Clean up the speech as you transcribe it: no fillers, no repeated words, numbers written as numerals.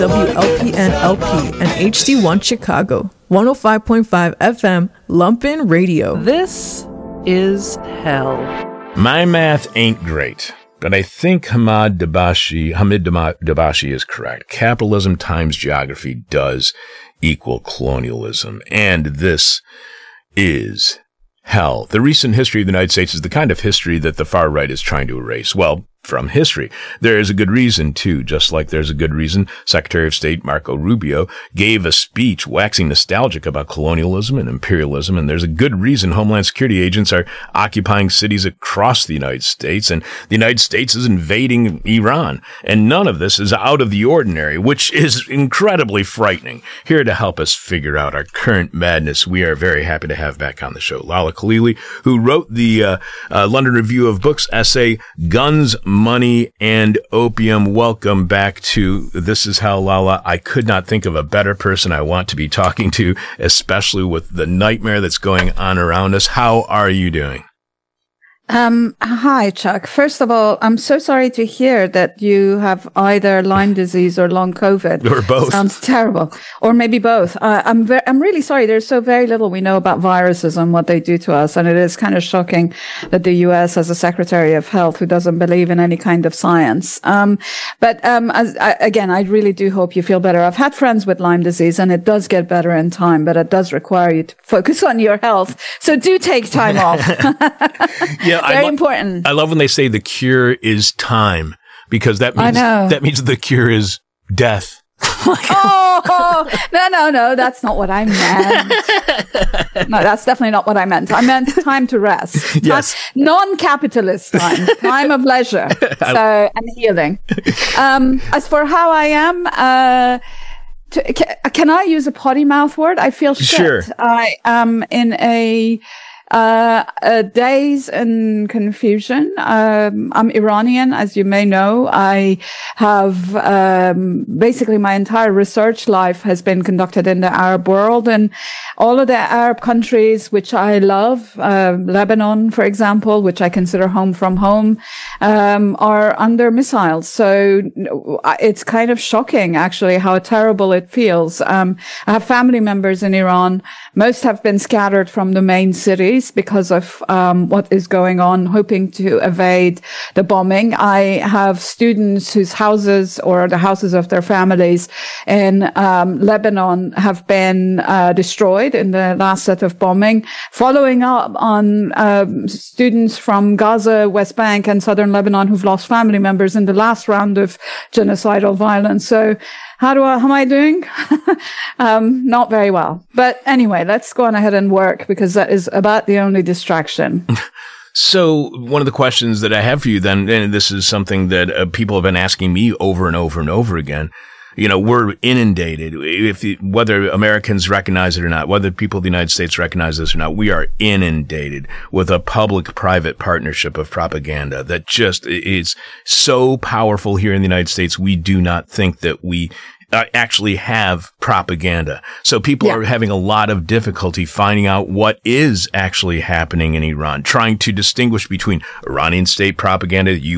WLPN-LP and HD1 Chicago, 105.5 FM, Lumpin Radio. This is hell. My math ain't great, but I think Hamid Dabashi is correct. Capitalism times geography does equal colonialism, and this is hell. The recent history of the United States is the kind of history that the far right is trying to erase. Well, from history. There is a good reason, too, just like there's a good reason Secretary of State Marco Rubio gave a speech waxing nostalgic about colonialism and imperialism, and there's a good reason Homeland Security agents are occupying cities across the United States, and the United States is invading Iran. And none of this is out of the ordinary, which is incredibly frightening. Here to help us figure out our current madness, we are very happy to have back on the show Lala Khalili, who wrote the London Review of Books essay, Guns, Money, and Opium. Welcome back to This Is Hell, Lala. I could not think of a better person I want to be talking to, especially with the nightmare that's going on around us. How are you doing? Hi, Chuck. First of all, I'm so sorry to hear that you have either Lyme disease or long COVID. Or both. Sounds terrible. Or maybe both. I'm really sorry. There's so very little we know about viruses and what they do to us. And it is kind of shocking that the U.S. has a Secretary of Health who doesn't believe in any kind of science. Again, I really do hope you feel better. I've had friends with Lyme disease and it does get better in time, but it does require you to focus on your health. So do take time off. Yeah. Very important. I love when they say the cure is time, because that means the cure is death. No, that's not what I meant. No, that's definitely not what I meant. I meant time to rest. Yes. Non-capitalist time of leisure. And healing. As for how I am, can I use a potty mouth word? I feel shit. Sure. I am in a daze and confusion. I'm Iranian, as you may know. I have basically my entire research life has been conducted in the Arab world, and all of the Arab countries which I love, Lebanon, for example, which I consider home from home, are under missiles. So it's kind of shocking, actually, how terrible it feels. I have family members in Iran. Most have been scattered from the main cities because of what is going on, hoping to evade the bombing. I have students whose houses or the houses of their families in Lebanon have been destroyed in the last set of bombing, following up on students from Gaza, West Bank, and southern Lebanon who've lost family members in the last round of genocidal violence. So how am I doing? Not very well. But anyway, let's go on ahead and work, because that is about the only distraction. So one of the questions that I have for you then, and this is something that people have been asking me over and over and over again, you know, we're inundated. Whether Americans recognize it or not, whether people of the United States recognize this or not, we are inundated with a public-private partnership of propaganda that just is so powerful here in the United States. We do not think that we actually have propaganda. So people are having a lot of difficulty finding out what is actually happening in Iran, trying to distinguish between Iranian state propaganda,